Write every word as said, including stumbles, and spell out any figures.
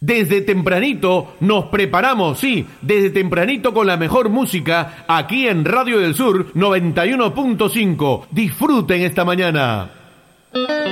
Desde tempranito nos preparamos, sí, desde tempranito con la mejor música aquí en Radio del Sur noventa y uno punto cinco. Disfruten esta mañana.